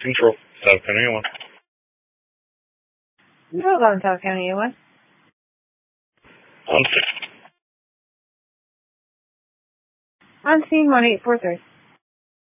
Control, South County 1. Control 11, South County 1. On 6. On scene 1843.